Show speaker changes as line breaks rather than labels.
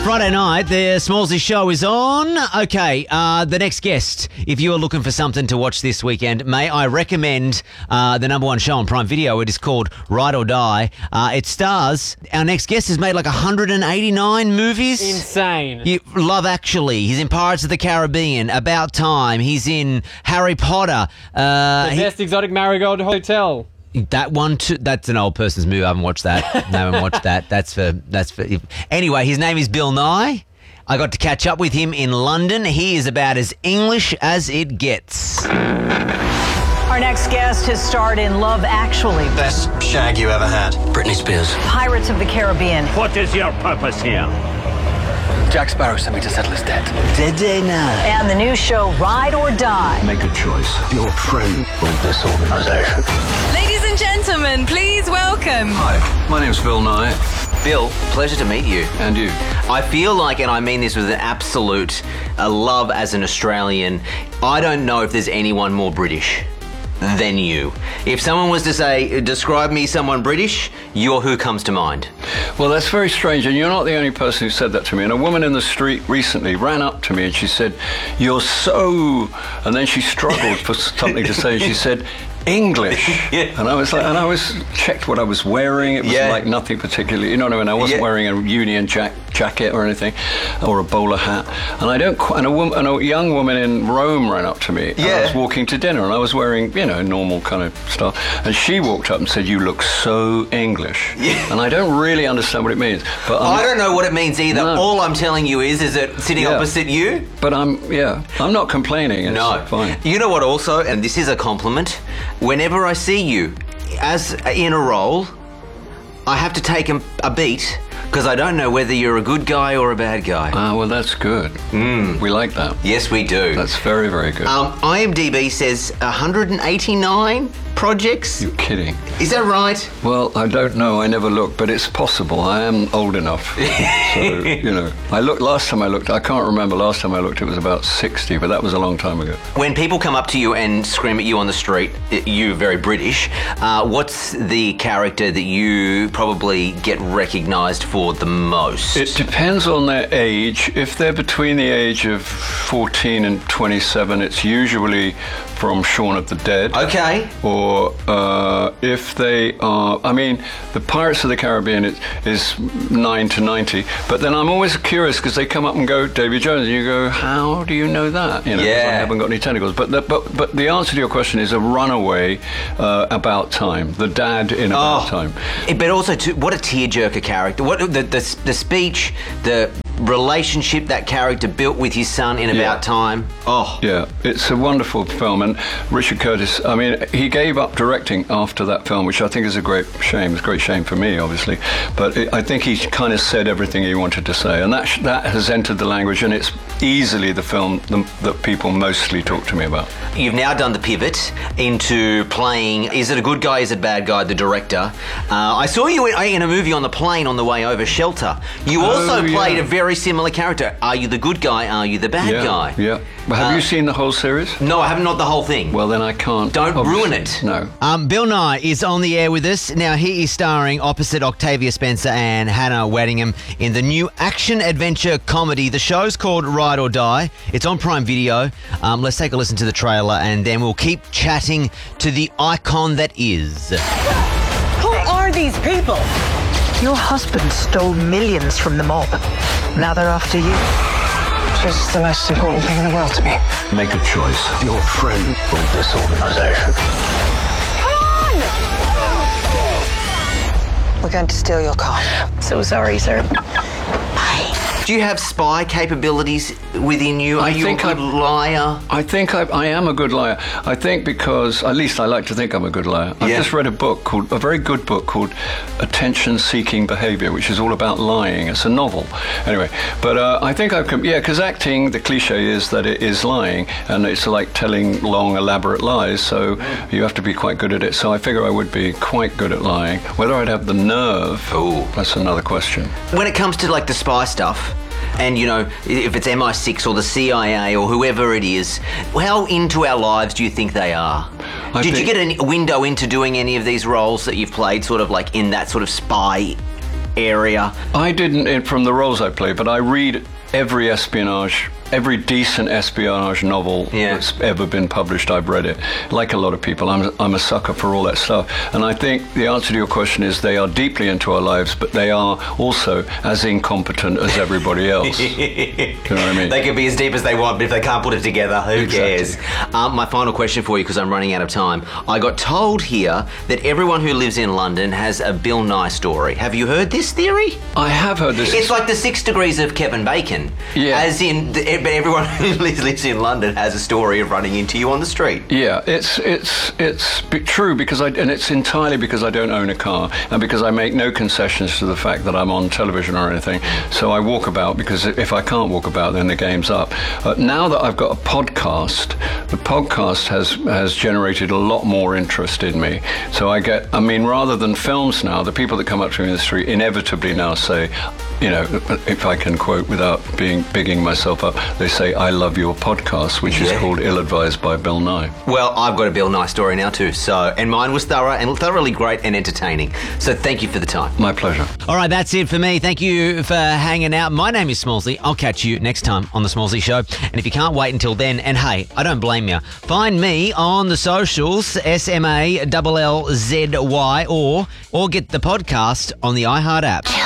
Friday night, the Smallsy Show is on. Okay, the next guest, if you are looking for something to watch this weekend, may I recommend the number one show on Prime Video. It is called Ride or Die. It stars, our next guest has made like 189 movies.
Insane.
Love Actually. He's in Pirates of the Caribbean, About Time. He's in Harry Potter.
The Best Exotic Marigold Hotel.
That one too. That's an old person's movie. I haven't watched that. I haven't watched that. That's for. Anyway, his name is Bill Nye. I got to catch up with him in London. He is about as English as it gets.
Our next guest has starred in Love Actually,
Best shag you ever had? Britney Spears.
Pirates of the Caribbean,
What is your purpose here?
Jack Sparrow sent me to settle his debt.
and the new show Ride or Die.
Make a choice.
Your friend with this organization.
Ladies and gentlemen, please welcome.
Hi, my name's Bill Nye.
Bill, pleasure to meet you.
And you?
I feel like, and I mean this with an absolute love as an Australian, I don't know if there's anyone more British than you. If someone was to say, describe me someone British, you're who comes to mind.
Well, that's very strange, and you're not the only person who said that to me. And a woman in the street recently ran up to me and she said, "You're so..." And then she struggled for something to say, and she said, "English."
Yeah.
And I was like, and I was checked what I was wearing. It was like nothing particularly, you know what I mean? I wasn't wearing a Union jacket or anything, or a bowler hat. And I don't quite, and a young woman in Rome ran up to me. And I was walking to dinner, and I was wearing, normal kind of stuff. And she walked up and said, "You look so English."
Yeah.
And I don't really understand what it means. But
I don't know what it means either.
No.
All I'm telling you is it sitting opposite you?
But I'm not complaining. It's fine.
You know what also, and this is a compliment, whenever I see you as in a role, I have to take a beat because I don't know whether you're a good guy or a bad guy.
Well, that's good. We like that.
Yes, we do.
That's very, very good.
IMDb says 189 projects.
You're kidding.
Is that right?
Well, I don't know. I never looked, but it's possible. I am old enough. So, I looked, last time I looked, I can't remember, last time I looked, it was about 60, but that was a long time ago.
When people come up to you and scream at you on the street, you're very British, what's the character that you probably get recognised for the most?
It depends on their age. If they're between the age of 14 and 27, it's usually from Shaun of the Dead.
Okay.
Or if they are, the Pirates of the Caribbean is 9 to 90, but then I'm always curious because they come up and go, Davy Jones, and you go, how do you know that? 'Cause I haven't got any tentacles. But the answer to your question is a runaway About Time, the dad in About Time.
But also, what a tearjerker character. What the speech, the relationship that character built with his son in About Time.
Yeah, it's a wonderful film, and Richard Curtis, he gave up directing after that film, which I think is a great shame. It's a great shame for me, obviously, but I think he kind of said everything he wanted to say, and that has entered the language, and it's easily the film that people mostly talk to me about.
You've now done the pivot into playing, is it a good guy, is it a bad guy, the director. I saw you in a movie on the plane on the way over, Shelter. You also played a very similar character. Are you the good guy, are you the bad guy?
Yeah. But have you seen the whole series?
No, I have not the whole thing.
Well, then I can't.
Don't ruin it.
No.
Bill Nye is on the air with us. Now, he is starring opposite Octavia Spencer and Hannah Waddingham in the new action-adventure comedy. The show's called Ride or Die. It's on Prime Video. Let's take a listen to the trailer, and then we'll keep chatting to the icon that is.
Who are these people?
Your husband stole millions from the mob. Now they're after you.
She's the most important thing in the world to me.
Make a choice.
Your friend with this organization.
We're going to steal your car.
So sorry, sir.
Do you have spy capabilities within you? Are you a good liar?
I think I am a good liar. I think because, at least I like to think I'm a good liar. I just read a very good book called Attention-Seeking Behavior, which is all about lying. It's a novel. Anyway, but I think I can, because acting, the cliche is that it is lying, and it's like telling long, elaborate lies, so you have to be quite good at it. So I figure I would be quite good at lying. Whether I'd have the nerve, that's another question.
When it comes to like the spy stuff, and, if it's MI6 or the CIA or whoever it is, how into our lives do you think they are? Did you get a window into doing any of these roles that you've played, sort of like in that sort of spy area?
I didn't from the roles I play, but I read every decent espionage novel that's ever been published. I've read it. Like a lot of people, I'm a sucker for all that stuff. And I think the answer to your question is they are deeply into our lives, but they are also as incompetent as everybody else. You know what I mean?
They can be as deep as they want, but if they can't put it together, who cares? My final question for you, because I'm running out of time. I got told here that everyone who lives in London has a Bill Nye story. Have you heard this theory?
I have heard this.
It's like the 6 degrees of Kevin Bacon.
Yeah.
As in, but everyone who lives in London has a story of running into you on the street.
Yeah, it's true because and it's entirely because I don't own a car and because I make no concessions to the fact that I'm on television or anything. So I walk about because if I can't walk about, then the game's up. Now that I've got a podcast, the podcast has generated a lot more interest in me. So rather than films now, the people that come up to me in the street inevitably now say, you know, if I can quote without bigging myself up, they say, I love your podcast, which is called Ill-Advised by Bill Nye.
Well, I've got a Bill Nye story now too, and mine was thoroughly great and entertaining. So thank you for the time.
My pleasure.
All right, that's it for me. Thank you for hanging out. My name is Smallsy. I'll catch you next time on The Smallsy Show. And if you can't wait until then, and hey, I don't blame you, find me on the socials, SMALLZY, or get the podcast on the iHeart app.